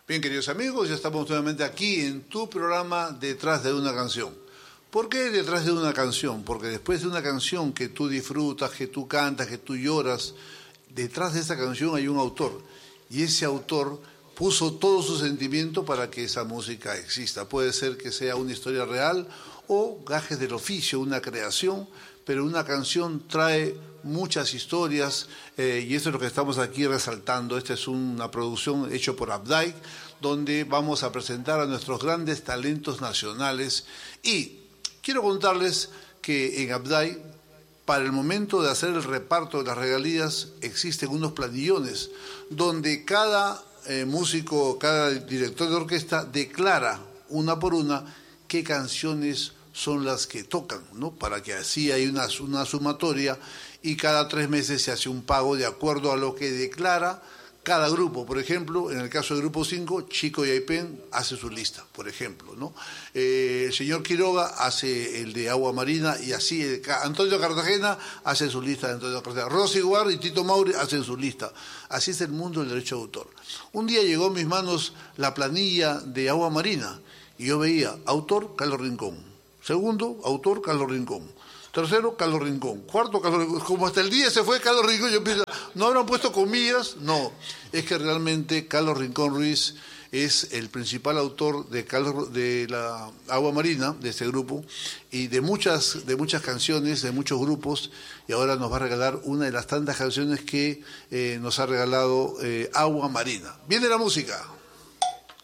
Bien, queridos amigos, ya estamos nuevamente aquí en tu programa Detrás de una canción. ¿Por qué detrás de una canción? Porque después de una canción que tú disfrutas, que tú cantas, que tú lloras, detrás de esa canción hay un autor. Y ese autor puso todo su sentimiento para que esa música exista. Puede ser que sea una historia real o gajes del oficio, una creación, pero una canción trae muchas historias y eso es lo que estamos aquí resaltando. Esta es una producción hecha por Updike, donde vamos a presentar a nuestros grandes talentos nacionales. Y quiero contarles que en Updike, para el momento de hacer el reparto de las regalías, existen unos planillones donde cada músico, cada director de orquesta declara una por una qué canciones son las que tocan, ¿no? Para que así hay una sumatoria y cada 3 meses se hace un pago de acuerdo a lo que declara cada grupo. Por ejemplo, en el caso del grupo 5, Chico y Aipén hace su lista, por ejemplo, ¿no? El señor Quiroga hace el de Agua Marina y así Antonio Cartagena hace su lista de Antonio Cartagena. Rosy Guard y Tito Mauri hacen su lista. Así es el mundo del derecho de autor. Un día llegó a mis manos la planilla de Agua Marina y yo veía autor Carlos Rincón. Segundo, autor Carlos Rincón. Tercero, Carlos Rincón. Cuarto, Carlos Rincón. Como hasta el día se fue Carlos Rincón, yo pienso, ¿no habrán puesto comillas? No, es que realmente Carlos Rincón Ruiz es el principal autor de la Agua Marina, de este grupo, y de muchas canciones, de muchos grupos, y ahora nos va a regalar una de las tantas canciones que nos ha regalado Agua Marina. Viene la música.